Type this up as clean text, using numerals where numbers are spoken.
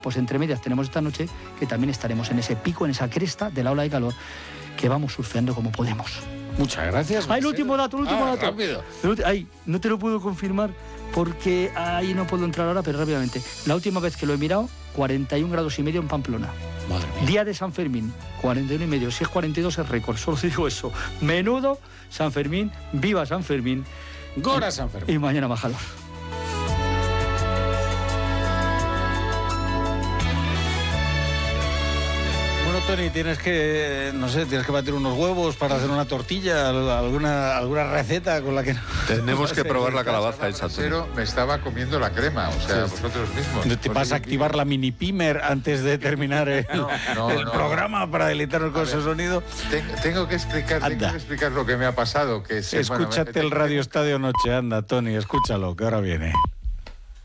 Pues entre medias tenemos esta noche que también estaremos en ese pico, en esa cresta de la ola de calor, que vamos surfeando como podemos. Muchas gracias. El último dato, Rápido. No te lo puedo confirmar porque ahí no puedo entrar ahora, pero rápidamente. La última vez que lo he mirado, 41 grados y medio en Pamplona. Madre mía. Día de San Fermín, 41 y medio. Si es 42 es récord, solo digo eso. Menudo San Fermín, viva San Fermín. Gora San Fermín. Y mañana más calor. Tony, tienes que batir unos huevos para hacer una tortilla, alguna receta con la que... Tenemos que probar la calabaza esa. Pero me estaba comiendo la crema, o sea, sí, vosotros mismos. ¿Te vas a activar la mini pimer antes de terminar el programa para deleitarnos con ese sonido? Tengo que explicar lo que me ha pasado. Escúchate el Radio Estadio Noche, anda, Tony, escúchalo, que ahora viene.